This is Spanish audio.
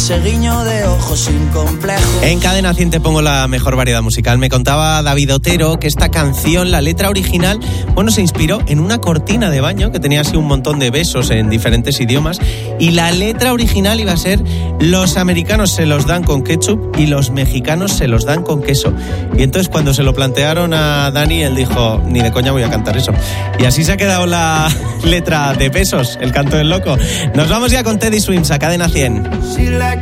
ese guiño de ojos sin complejo. En Cadena 100 te pongo la mejor variedad musical. Me contaba David Otero que esta canción, la letra original, se inspiró en una cortina de baño que tenía así un montón de besos en diferentes idiomas, y la letra original iba a ser: los americanos se los dan con ketchup y los mexicanos se los dan con queso. Y entonces cuando se lo plantearon a Dani, él dijo: ni de coña voy a cantar eso. Y así se ha quedado la letra de Besos, el canto del loco. Nos vamos ya con Teddy Swims a Cadena 100. She like